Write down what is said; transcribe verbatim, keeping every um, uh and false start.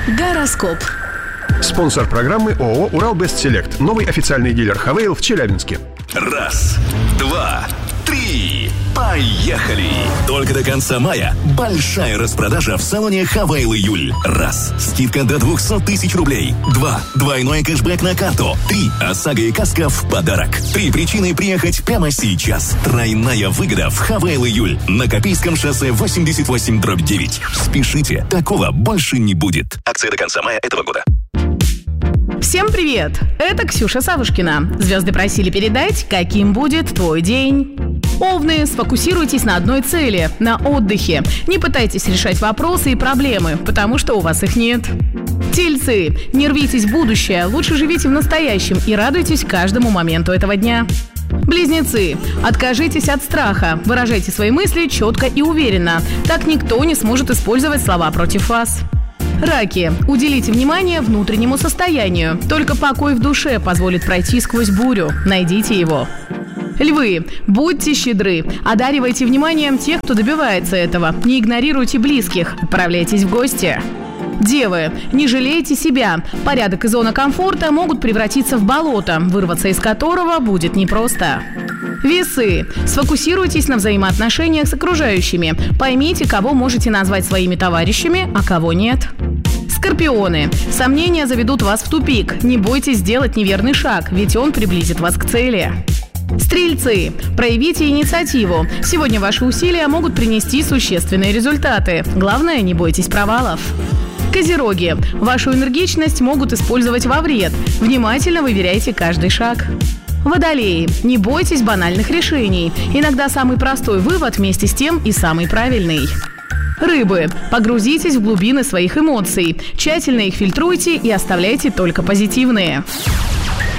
Гороскоп. Спонсор программы ООО «Урал-Бестселект». Новый официальный дилер «Хавейл» в Челябинске. Раз, два, три. Поехали! Только до конца мая большая распродажа в салоне «Хавейл Июль». Раз. Скидка до двухсот тысяч рублей. Два. Двойной кэшбэк на карту. Три. ОСАГО и каска в подарок. Три причины приехать прямо сейчас. Тройная выгода в «Хавейл Июль» на Копейском шоссе восемьдесят восемь дробь девять. Спешите, такого больше не будет. Акция до конца мая этого года. Всем привет! Это Ксюша Савушкина. Звезды просили передать, каким будет твой день. Овны, сфокусируйтесь на одной цели – на отдыхе. Не пытайтесь решать вопросы и проблемы, потому что у вас их нет. Тельцы, не рвитесь в будущее, лучше живите в настоящем и радуйтесь каждому моменту этого дня. Близнецы, откажитесь от страха, выражайте свои мысли четко и уверенно. Так никто не сможет использовать слова против вас. Раки, уделите внимание внутреннему состоянию. Только покой в душе позволит пройти сквозь бурю. Найдите его. Львы, будьте щедры, одаривайте вниманием тех, кто добивается этого. Не игнорируйте близких, отправляйтесь в гости. Девы, не жалейте себя. Порядок и зона комфорта могут превратиться в болото, вырваться из которого будет непросто. Весы, сфокусируйтесь на взаимоотношениях с окружающими. Поймите, кого можете назвать своими товарищами, а кого нет. Скорпионы, сомнения заведут вас в тупик. Не бойтесь сделать неверный шаг, ведь он приблизит вас к цели. Стрельцы, проявите инициативу. Сегодня ваши усилия могут принести существенные результаты. Главное, не бойтесь провалов. Козероги, вашу энергичность могут использовать во вред. Внимательно выверяйте каждый шаг. Водолеи, не бойтесь банальных решений. Иногда самый простой вывод вместе с тем и самый правильный. Рыбы, погрузитесь в глубины своих эмоций. Тщательно их фильтруйте и оставляйте только позитивные.